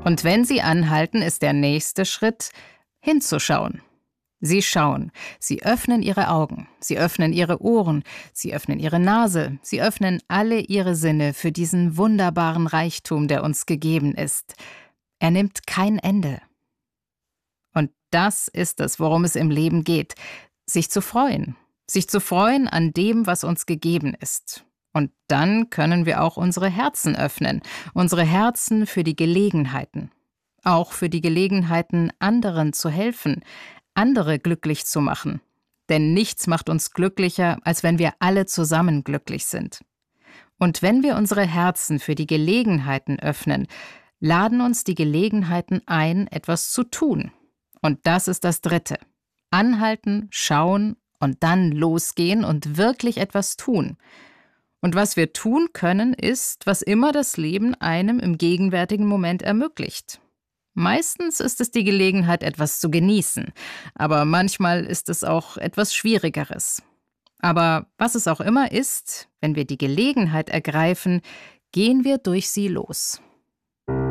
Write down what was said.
Und wenn sie anhalten, ist der nächste Schritt, hinzuschauen. Sie schauen, sie öffnen ihre Augen, sie öffnen ihre Ohren, sie öffnen ihre Nase, sie öffnen alle ihre Sinne für diesen wunderbaren Reichtum, der uns gegeben ist. Er nimmt kein Ende. Und das ist es, worum es im Leben geht, sich zu freuen an dem, was uns gegeben ist. Und dann können wir auch unsere Herzen öffnen, unsere Herzen für die Gelegenheiten. Auch für die Gelegenheiten, anderen zu helfen, andere glücklich zu machen. Denn nichts macht uns glücklicher, als wenn wir alle zusammen glücklich sind. Und wenn wir unsere Herzen für die Gelegenheiten öffnen, laden uns die Gelegenheiten ein, etwas zu tun. Und das ist das Dritte. Anhalten, schauen und dann losgehen und wirklich etwas tun. Und was wir tun können, ist, was immer das Leben einem im gegenwärtigen Moment ermöglicht. Meistens ist es die Gelegenheit, etwas zu genießen, aber manchmal ist es auch etwas Schwierigeres. Aber was es auch immer ist, wenn wir die Gelegenheit ergreifen, gehen wir durch sie los.